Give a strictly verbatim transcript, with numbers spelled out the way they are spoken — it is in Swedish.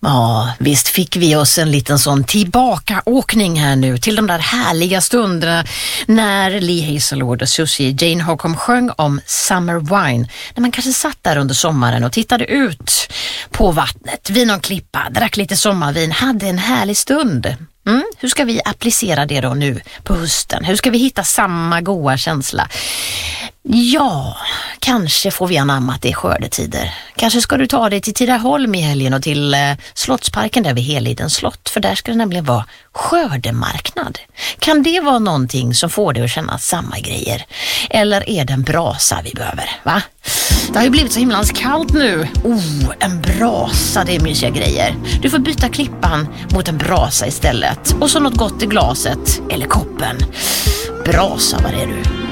Ja, visst fick vi oss en liten sån tillbakaåkning här nu till de där härliga stunderna när Lee Hazelwood och Susie Jane Holcomb sjöng om Summer Wine. När man kanske satt där under sommaren och tittade ut på vattnet vid någon klippa, drack lite sommarvin, hade en härlig stund. Mm, hur ska vi applicera det då nu på hösten? Hur ska vi hitta samma goda känsla? Ja, kanske får vi anamma att det är skördetider. Kanske ska du ta dig till Tidaholm i helgen och till eh, Slottsparken där vid Helidens slott. För där ska det nämligen vara skördemarknad. Kan det vara någonting som får dig att känna samma grejer? Eller är det en brasa vi behöver, va? Det har ju blivit så himlans kallt nu. Oh, en brasa, det är mysiga grejer. Du får byta klippan mot en brasa istället. Och så något gott i glaset eller koppen. Brasa, vad är du?